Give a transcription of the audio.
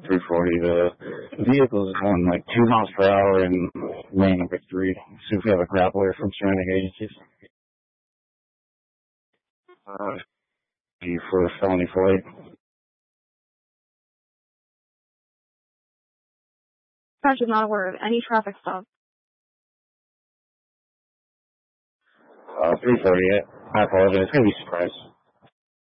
340. The vehicle is going like 2 miles per hour in lane number 3. See if we have a grappler from surrounding agencies. For felony flight. Crash is not aware of any traffic stop. 340. I apologize. It's going to be surprise.